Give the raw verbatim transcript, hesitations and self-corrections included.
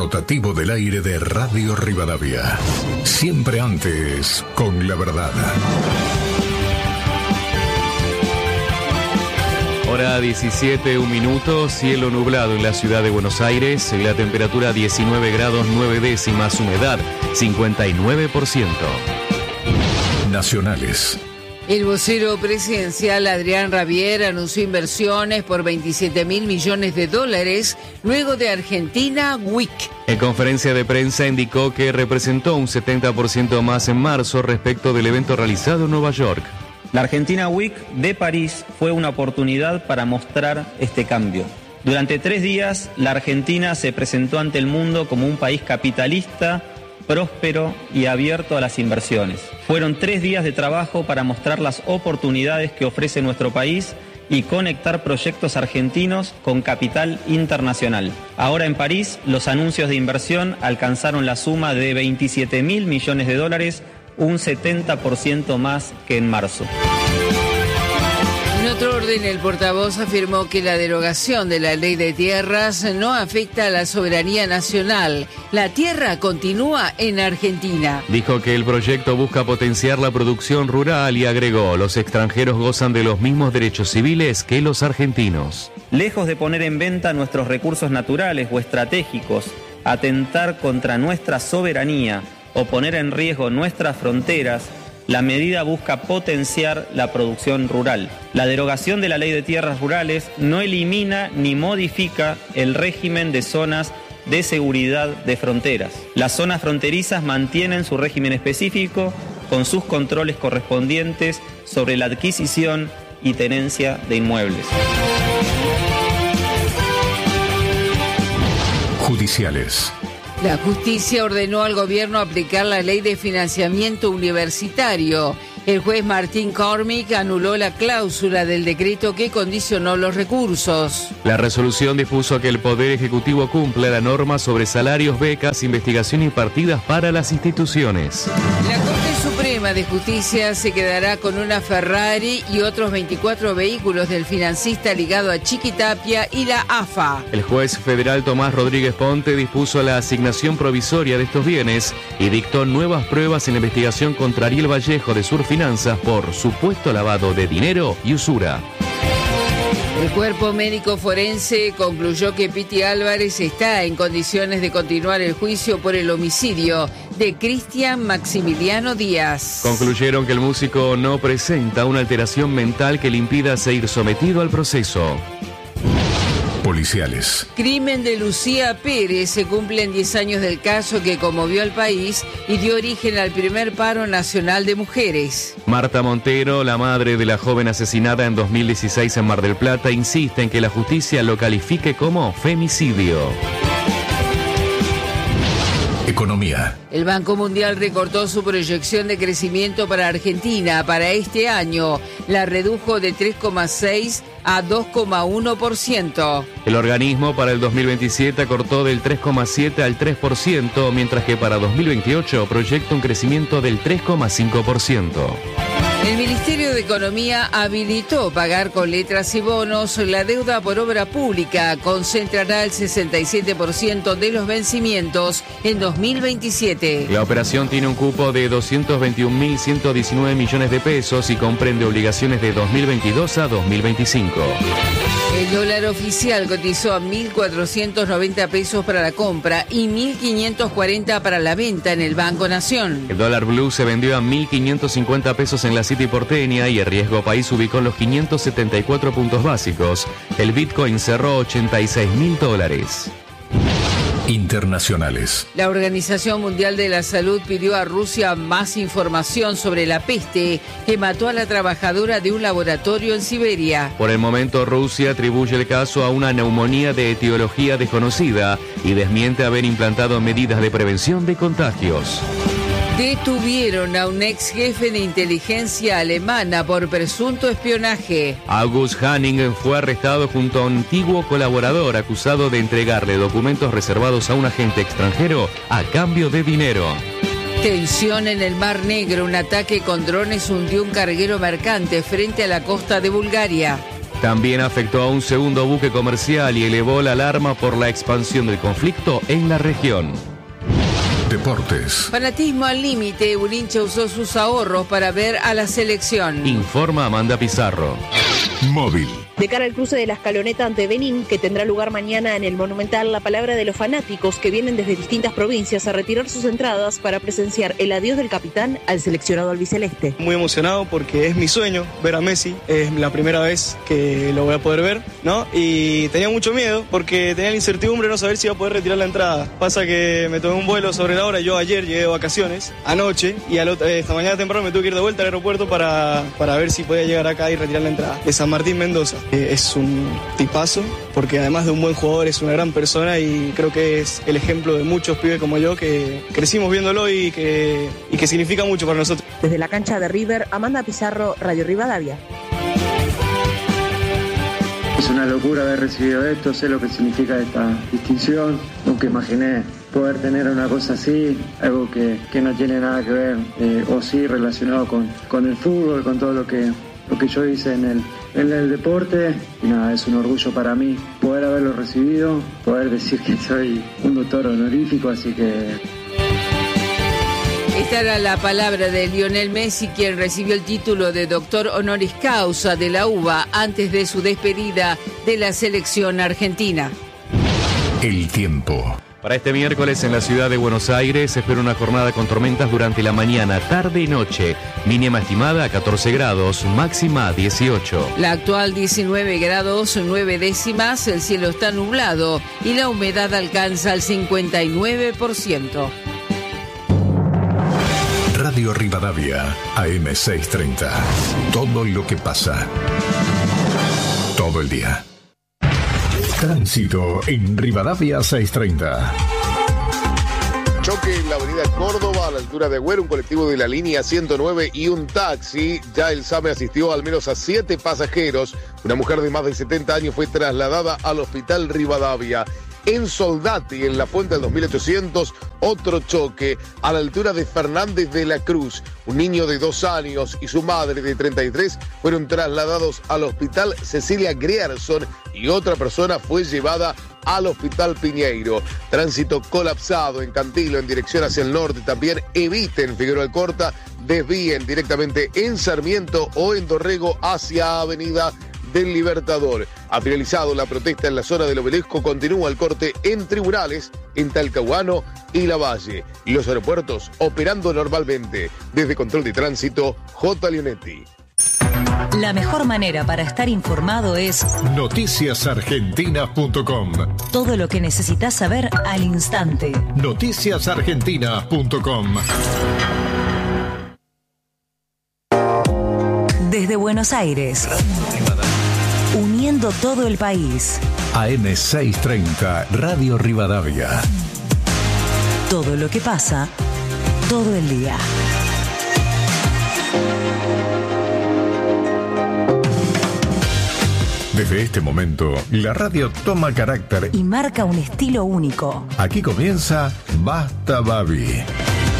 rotativo del aire de Radio Rivadavia. Siempre antes, con la verdad. Hora diecisiete, un minuto, cielo nublado en la ciudad de Buenos Aires, la temperatura diecinueve grados nueve décimas, humedad cincuenta y nueve por ciento. Nacionales. El vocero presidencial Adrián Rabier anunció inversiones por veintisiete mil millones de dólares luego de Argentina Week. En conferencia de prensa indicó que representó un setenta por ciento más en marzo respecto del evento realizado en Nueva York. La Argentina Week de París fue una oportunidad para mostrar este cambio. Durante tres días, la Argentina se presentó ante el mundo como un país capitalista, próspero y abierto a las inversiones. Fueron tres días de trabajo para mostrar las oportunidades que ofrece nuestro país y conectar proyectos argentinos con capital internacional. Ahora en París, los anuncios de inversión alcanzaron la suma de veintisiete mil millones de dólares, un setenta por ciento más que en marzo. En otro orden, el portavoz afirmó que la derogación de la ley de tierras no afecta a la soberanía nacional. La tierra continúa en Argentina. Dijo que el proyecto busca potenciar la producción rural y agregó, los extranjeros gozan de los mismos derechos civiles que los argentinos. Lejos de poner en venta nuestros recursos naturales o estratégicos, atentar contra nuestra soberanía o poner en riesgo nuestras fronteras, la medida busca potenciar la producción rural. La derogación de la ley de tierras rurales no elimina ni modifica el régimen de zonas de seguridad de fronteras. Las zonas fronterizas mantienen su régimen específico con sus controles correspondientes sobre la adquisición y tenencia de inmuebles. Judiciales. La justicia ordenó al gobierno aplicar la ley de financiamiento universitario. El juez Martín Cormick anuló la cláusula del decreto que condicionó los recursos. La resolución dispuso que el Poder Ejecutivo cumpla la norma sobre salarios, becas, investigación y partidas para las instituciones. La Corte Suprema de Justicia se quedará con una Ferrari y otros veinticuatro vehículos del financista ligado a Chiquitapia y la A F A. El juez federal Tomás Rodríguez Ponte dispuso la asignación provisoria de estos bienes y dictó nuevas pruebas en la investigación contra Ariel Vallejo de Surfinanzas por supuesto lavado de dinero y usura. El cuerpo médico forense concluyó que Piti Álvarez está en condiciones de continuar el juicio por el homicidio de Cristian Maximiliano Díaz. Concluyeron que el músico no presenta una alteración mental que le impida seguir sometido al proceso. Policiales. Crimen de Lucía Pérez. Se cumplen diez años del caso que conmovió al país y dio origen al primer paro nacional de mujeres. Marta Montero, la madre de la joven asesinada en dos mil dieciséis en Mar del Plata, insiste en que la justicia lo califique como femicidio. Economía. El Banco Mundial recortó su proyección de crecimiento para Argentina para este año. La redujo de tres coma seis a dos coma uno por ciento. El organismo para el dos mil veintisiete acortó del tres coma siete al tres por ciento, mientras que para dos mil veintiocho proyecta un crecimiento del tres coma cinco por ciento. El Ministerio de Economía habilitó pagar con letras y bonos la deuda por obra pública. Concentrará el sesenta y siete por ciento de los vencimientos en dos mil veintisiete. La operación tiene un cupo de doscientos veintiún mil ciento diecinueve millones de pesos y comprende obligaciones de dos mil veintidós a dos mil veinticinco. El dólar oficial cotizó a mil cuatrocientos noventa pesos para la compra y mil quinientos cuarenta para la venta en el Banco Nación. El dólar blue se vendió a mil quinientos cincuenta pesos en la City porteña y el riesgo país ubicó en los quinientos setenta y cuatro puntos básicos. El Bitcoin cerró ochenta y seis mil dólares. Internacionales. La Organización Mundial de la Salud pidió a Rusia más información sobre la peste que mató a la trabajadora de un laboratorio en Siberia. Por el momento, Rusia atribuye el caso a una neumonía de etiología desconocida y desmiente haber implantado medidas de prevención de contagios. Detuvieron a un ex jefe de inteligencia alemana por presunto espionaje. August Hanning fue arrestado junto a un antiguo colaborador acusado de entregarle documentos reservados a un agente extranjero a cambio de dinero. Tensión en el Mar Negro. Un ataque con drones hundió un carguero mercante frente a la costa de Bulgaria. También afectó a un segundo buque comercial y elevó la alarma por la expansión del conflicto en la región. Deportes. Fanatismo al límite. Un hincha usó sus ahorros para ver a la selección. Informa Amanda Pizarro. Móvil. De cara al cruce de la Escaloneta ante Benín, que tendrá lugar mañana en el Monumental, la palabra de los fanáticos que vienen desde distintas provincias a retirar sus entradas para presenciar el adiós del capitán al seleccionado albiceleste. Muy emocionado porque es mi sueño ver a Messi, es la primera vez que lo voy a poder ver, ¿no? Y tenía mucho miedo porque tenía la incertidumbre de no saber si iba a poder retirar la entrada. Pasa que me tomé un vuelo sobre la hora, yo ayer llegué de vacaciones, anoche, y al otro, esta mañana temprano me tuve que ir de vuelta al aeropuerto para, para ver si podía llegar acá y retirar la entrada. De San Martín, Mendoza. Es un tipazo, porque además de un buen jugador es una gran persona y creo que es el ejemplo de muchos pibes como yo que crecimos viéndolo y que, y que significa mucho para nosotros. Desde la cancha de River, Amanda Pizarro, Radio Rivadavia. Es una locura haber recibido esto, sé lo que significa esta distinción, nunca imaginé poder tener una cosa así, algo que, que no tiene nada que ver, eh, o sí relacionado con, con el fútbol, con todo lo que, lo que yo hice en el, en el deporte, y nada, es un orgullo para mí poder haberlo recibido, poder decir que soy un doctor honorífico, así que... Esta era la palabra de Lionel Messi, quien recibió el título de doctor honoris causa de la U B A antes de su despedida de la selección argentina. El tiempo. Para este miércoles en la ciudad de Buenos Aires se espera una jornada con tormentas durante la mañana, tarde y noche. Mínima estimada a catorce grados, máxima dieciocho. La actual diecinueve grados, nueve décimas, el cielo está nublado y la humedad alcanza el cincuenta y nueve por ciento. Radio Rivadavia, A M seiscientos treinta. Todo lo que pasa. Todo el día. Tránsito en Rivadavia seiscientos treinta. Choque en la avenida Córdoba a la altura de Güero, un colectivo de la línea ciento nueve y un taxi. Ya el SAME asistió al menos a siete pasajeros. Una mujer de más de setenta años fue trasladada al hospital Rivadavia. En Soldati, en la Fuente del dos mil ochocientos, otro choque a la altura de Fernández de la Cruz. Un niño de dos años y su madre de treinta y tres fueron trasladados al hospital Cecilia Grierson y otra persona fue llevada al hospital Piñeiro. Tránsito colapsado en Cantilo en dirección hacia el norte. También eviten Figueroa Alcorta, desvíen directamente en Sarmiento o en Dorrego hacia Avenida del Libertador. Ha finalizado la protesta en la zona del Obelisco, continúa el corte en tribunales en Talcahuano y Lavalle. Y los aeropuertos operando normalmente. Desde Control de Tránsito, J. Leonetti. La mejor manera para estar informado es noticias argentinas punto com. Todo lo que necesitas saber al instante. noticias argentinas punto com. Desde Buenos Aires, uniendo todo el país. A M seiscientos treinta, Radio Rivadavia. Todo lo que pasa, todo el día. Desde este momento, la radio toma carácter y marca un estilo único. Aquí comienza Basta Babi.